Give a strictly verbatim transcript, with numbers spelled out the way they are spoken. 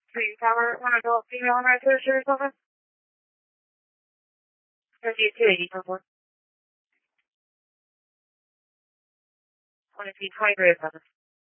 Twin Tower, one adult female on right to the sheriff's office. thirty-eight two eighty, four. twenty feet, twenty-three, seven.